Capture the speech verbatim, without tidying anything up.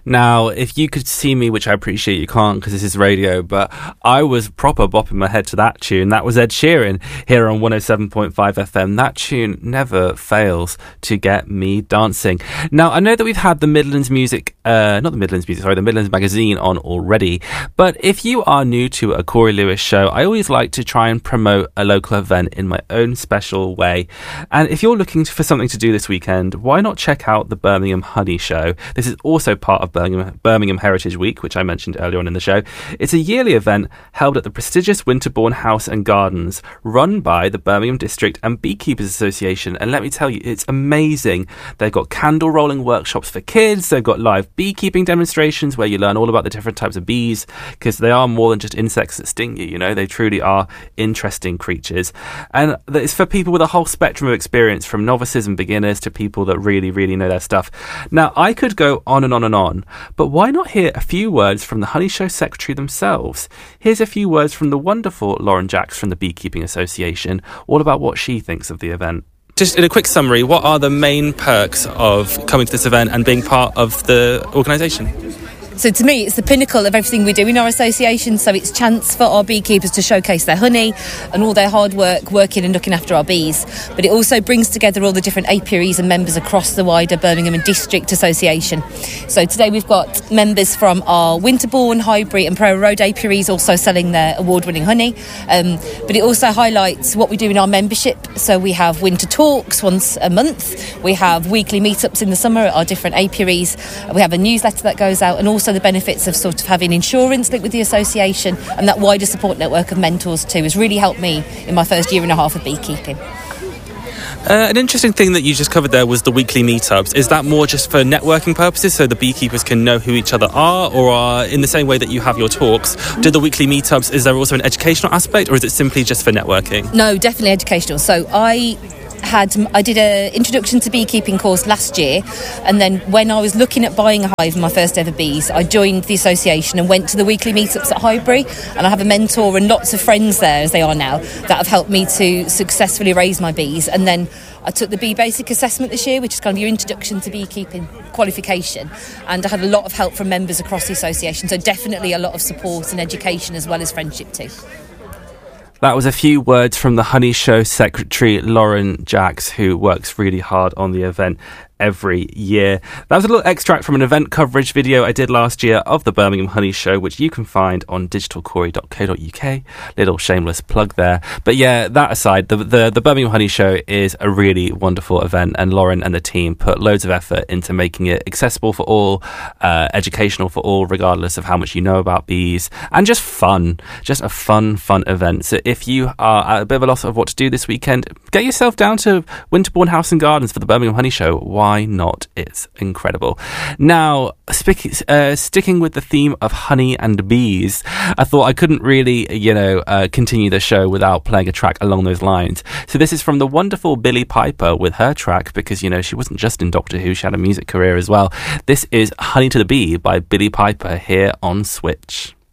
Now, if you could see me, which I appreciate you can't because this is radio, but I was proper bopping my head to that tune. That was Ed Sheeran here on one oh seven point five F M. That tune never fails to get me dancing. Now, I know that we've had the Midlands Music, uh, not the Midlands Music, sorry, the Midlands Magazine on already, but if you are new to a Corey Lewis show, I always like to try and promote a local event in my own special way. And if you're looking for something to do this weekend, why not check out the Birmingham Honey Show? This is also part of Birmingham, Birmingham Heritage Week, which I mentioned earlier on in the show. It's a yearly event held at the prestigious Winterbourne House and Gardens, run by the Birmingham District and Beekeepers Association. And let me tell you, it's amazing. They've got candle rolling workshops for kids. They've got live beekeeping demonstrations where you learn all about the different types of bees, because they are more than just insects that sting you, you know, they truly are interesting creatures. And it's for people with a whole spectrum of experience, from novices and beginners to people that really, really know their stuff. Now, I could go on and on and on, but why not hear a few words from the Honey Show secretary themselves? Here's a few words from the wonderful Lauren Jacks from the Beekeeping Association, all about what she thinks of the event. Just in a quick summary, what are the main perks of coming to this event and being part of the organisation? So to me, it's the pinnacle of everything we do in our association. So it's a chance for our beekeepers to showcase their honey and all their hard work working and looking after our bees. But it also brings together all the different apiaries and members across the wider Birmingham and District Association. So today we've got members from our Winterbourne, Highbury and Prairie Road apiaries also selling their award-winning honey. Um, but it also highlights what we do in our membership. So we have winter talks once a month. We have weekly meetups in the summer at our different apiaries. We have a newsletter that goes out, and also Also the benefits of sort of having insurance linked with the association, and that wider support network of mentors too has really helped me in my first year and a half of beekeeping. Uh, an interesting thing that you just covered there was the weekly meetups. Is that more just for networking purposes, so the beekeepers can know who each other are, or are, in the same way that you have your talks, do the weekly meetups, is there also an educational aspect, or is it simply just for networking? No, definitely educational. So I... Had, I did an introduction to beekeeping course last year, and then when I was looking at buying a hive for my first ever bees, I joined the association and went to the weekly meetups at Highbury, and I have a mentor and lots of friends there, as they are now, that have helped me to successfully raise my bees. And then I took the Bee Basic Assessment this year, which is kind of your introduction to beekeeping qualification, and I had a lot of help from members across the association, so definitely a lot of support and education as well as friendship too. That was a few words from the Honey Show secretary, Lauren Jacks, who works really hard on the event every year. That was a little extract from an event coverage video I did last year of the Birmingham Honey Show, which you can find on digital corey dot co dot uk. Little shameless plug there. But yeah, that aside, the, the, the Birmingham Honey Show is a really wonderful event, and Lauren and the team put loads of effort into making it accessible for all, uh, educational for all, regardless of how much you know about bees, and just fun. Just a fun, fun event. So if you are at a bit of a loss of what to do this weekend, get yourself down to Winterbourne House and Gardens for the Birmingham Honey Show. Why Why not? It's incredible. Now, sp- uh, sticking with the theme of honey and bees, I thought I couldn't really, you know, uh, continue the show without playing a track along those lines. So this is from the wonderful Billie Piper with her track, because, you know, she wasn't just in Doctor Who, she had a music career as well. This is Honey to the Bee by Billie Piper here on Switch.